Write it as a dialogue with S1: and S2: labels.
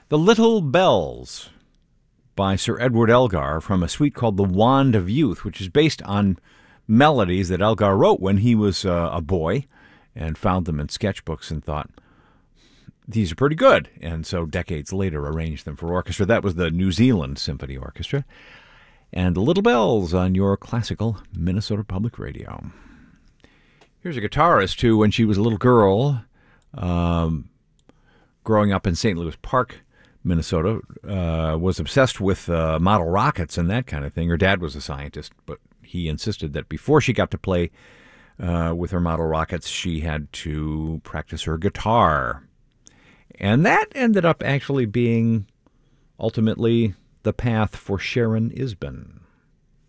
S1: The Little Bells by Sir Edward Elgar from a suite called The Wand of Youth, which is based on melodies that Elgar wrote when he was a boy and found them in sketchbooks and thought, these are pretty good. And so decades later arranged them for orchestra. That was the New Zealand Symphony Orchestra. And The Little Bells on your classical Minnesota Public Radio. Here's a guitarist who, when she was a little girl, growing up in St. Louis Park, Minnesota, was obsessed with model rockets and that kind of thing. Her dad was a scientist, but he insisted that before she got to play with her model rockets, she had to practice her guitar. And that ended up actually being ultimately the path for Sharon Isbin.